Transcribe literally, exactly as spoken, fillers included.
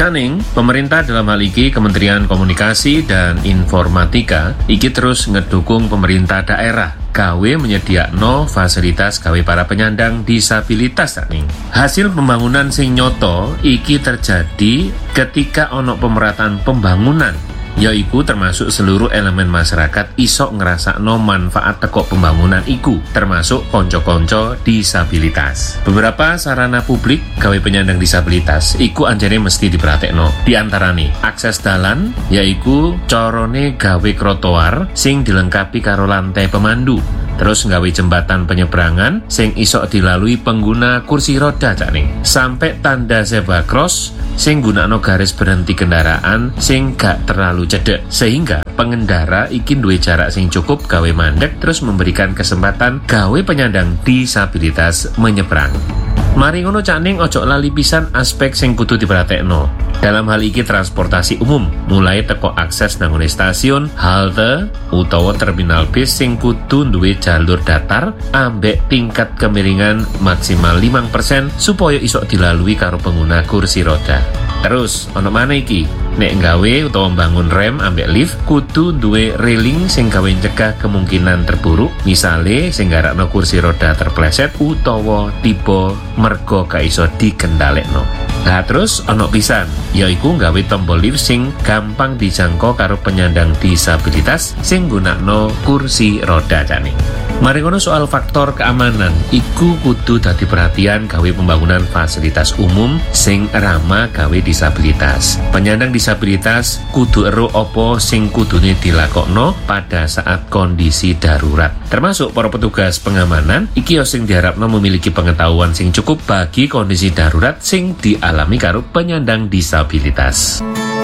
Caning, pemerintah dalam hal iki Kementerian Komunikasi dan Informatika iki terus ngedukung pemerintah daerah gawe menyediakno fasilitas gawe para penyandang disabilitas. Caning, hasil pembangunan sing nyoto iki terjadi ketika ono pemerataan pembangunan, yaiku termasuk seluruh elemen masyarakat iso ngerasakno manfaat teko pembangunan iku, termasuk konco-konco disabilitas. Beberapa sarana publik gawe penyandang disabilitas iku anjane mesti diperhatekno. Di antarane akses dalan, yaiku corone gawe trotoar sing dilengkapi karo lantai pemandu. Terus nggawe jembatan penyeberangan sing iso dilalui pengguna kursi roda. Caning, sampai tanda zebra cross sing gunakno garis berhenti kendaraan sing gak terlalu cedek, sehingga pengendara iki duwe jarak sing cukup gawe mandek, terus memberikan kesempatan gawe penyandang disabilitas menyeberang. Mari ngono Caning, ojo lali pisan aspek sing kudu diperhatekno. Dalam hal iki transportasi umum, mulai teko akses nang stasiun, halte, utawa terminal bis sing kudu duwe jalur datar ambek tingkat kemiringan maksimal lima persen supaya iso dilalui karo pengguna kursi roda. Terus, ono mana iki? Nek gawe utawa bangun rem ambek lift kudu duwe railing sing gawencegah kemungkinan terburuk, misale sing garakno kursi roda terpleset utawa tiba mergo gak iso dikendalekno. Nah terus ono pisan, yaiku gawe tombol lift sing gampang dijangkau karo penyandang disabilitas sing gunakno kursi roda. Caning, mari ngono soal faktor keamanan iku kudu dadi perhatian gawe pembangunan fasilitas umum sing ramah gawe disabilitas. Penyandang disabilitas kudu ero opo sing kudune dilakokno pada saat kondisi darurat. Termasuk para petugas pengamanan iki yo sing diharapno memiliki pengetahuan sing cukup bagi kondisi darurat sing dialami karo penyandang disabilitas.